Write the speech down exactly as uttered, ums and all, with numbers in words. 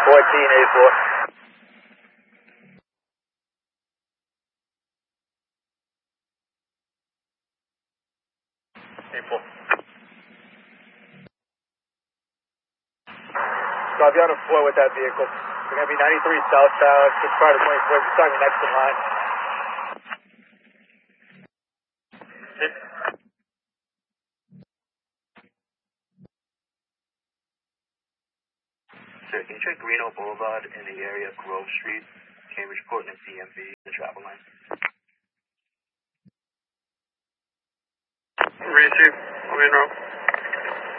fourteen eight four. eight four. Copy on a four with that vehicle. We're going to be ninety-three southbound, just prior to twenty-four. Just talking next in line. Six. Sir, can you check Reno Boulevard in the area of Grove Street, Cambridge Port, and D M V, the travel line? Receive. I'll be in route.